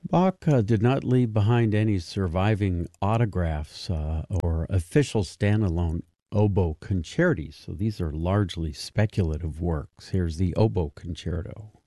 Bach did not leave behind any surviving autographs or official standalone oboe concerti, so these are largely speculative works. Here's the Oboe Concerto.